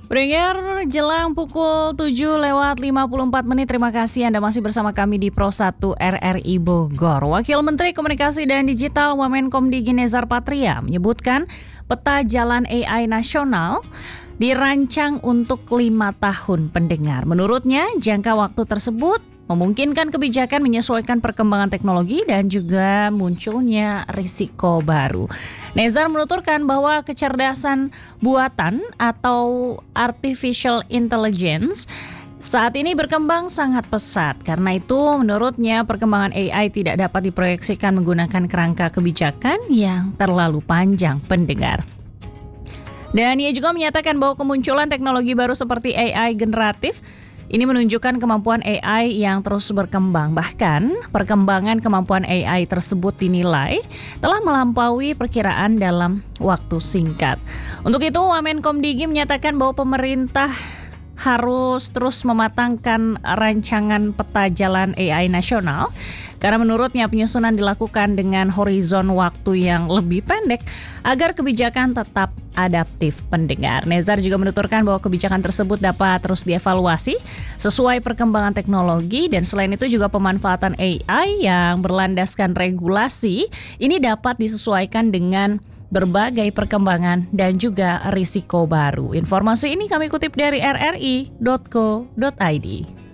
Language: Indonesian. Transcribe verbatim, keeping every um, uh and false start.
Pendengar, jelang pukul tujuh lewat lima puluh empat menit. Terima kasih Anda masih bersama kami di Pro satu R R I Bogor. Wakil Menteri Komunikasi dan Digital Wamenkomdigi Nezar Patria menyebutkan peta jalan A I nasional dirancang untuk lima tahun pendengar. Menurutnya, jangka waktu tersebut memungkinkan kebijakan menyesuaikan perkembangan teknologi dan juga munculnya risiko baru. Nezar menuturkan bahwa kecerdasan buatan atau artificial intelligence saat ini berkembang sangat pesat. Karena itu menurutnya perkembangan A I tidak dapat diproyeksikan menggunakan kerangka kebijakan yang terlalu panjang pendengar. Dan ia juga menyatakan bahwa kemunculan teknologi baru seperti A I generatif ini menunjukkan kemampuan A I yang terus berkembang. Bahkan, perkembangan kemampuan A I tersebut dinilai telah melampaui perkiraan dalam waktu singkat. Untuk itu, Wamenkomdigi menyatakan bahwa pemerintah harus terus mematangkan rancangan peta jalan A I nasional karena menurutnya penyusunan dilakukan dengan horizon waktu yang lebih pendek agar kebijakan tetap adaptif pendengar. Nezar juga menuturkan bahwa kebijakan tersebut dapat terus dievaluasi sesuai perkembangan teknologi dan selain itu juga pemanfaatan A I yang berlandaskan regulasi ini dapat disesuaikan dengan berbagai perkembangan dan juga risiko baru. Informasi ini kami kutip dari r r i dot co dot i d.